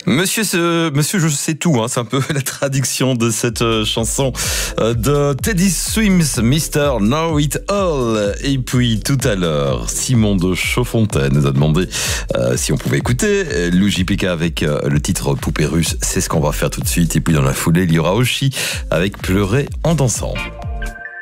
Monsieur, je sais tout, c'est un peu la traduction de cette chanson de Teddy Swims, Mr. Know It All. Et puis tout à l'heure, Simon de Chaudfontaine nous a demandé si on pouvait écouter Lou JPK avec le titre Poupée russe. C'est ce qu'on va faire tout de suite. Et puis dans la foulée, il y aura Oshi avec Pleurer en dansant.